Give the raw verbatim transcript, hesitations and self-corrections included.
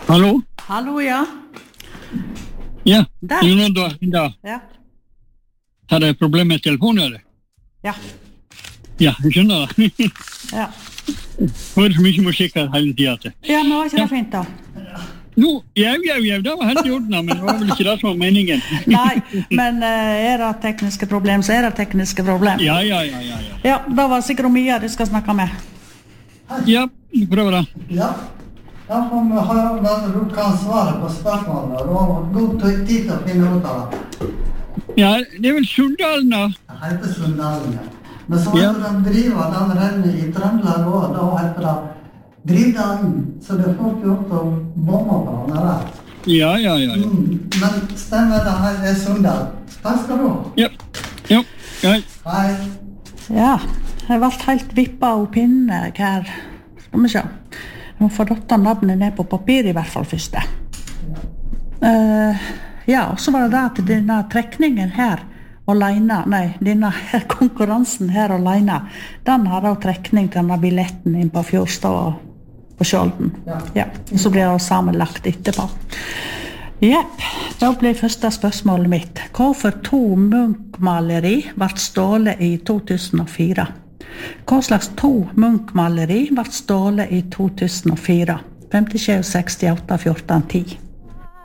Hallo? Hallo, ja. Ja, Der. du nå da, da. Ja. Har jeg problem med telefonen, eller? Ja. Ja, jeg skjønner det. Ja. Hører så mye musikk her hele tiden til. Ja, men var ikke det fint da? Nå, jau, jau, jau, det var helt i orden, men det var vel ikke det som var meningen. Nei, men uh, er det tekniske problem, så er det tekniske problem. Ja, ja, ja, ja. Ja, Ja, da var det sikkert Mia du skal snakke med. ja vi prøver det. Ja, da får vi høre at du kan svare på spørsmålet. Du har god tid til å finne ut av det. Ja, det er vel Sunndalen da. Det heter Sunndalen, ja. Men så Ja. heter de driver den rennen i Trøndelag også, da heter det Drivdalen, så det får ikke opp til å bomme på den der. Ja, ja, ja. ja. Mm, men stemmer det her er Sunndal. Takk skal du ha. Ja, ja, ja. Hei. Ja, jeg ble helt vippet av pinne her. Skal vi se. Nå får dette navnet ned på papir i hvert fall først. Uh, ja, og så var det da til denne trekningen her alene, nei, denne her konkurransen her alene, den har da trekning til denne billetten inn på Fjordstad på Skjolden. Ja. Ja, og så blir det sammenlagt etterpå. Jepp, da blir første spørsmålet mitt. Hvorfor to Munch-maleri ble stålet i to tusen og fire? Hva slags to Munch-maleri ble stålet i to tusen og fire? femtisju, sekstiåtte, fjorten, ti.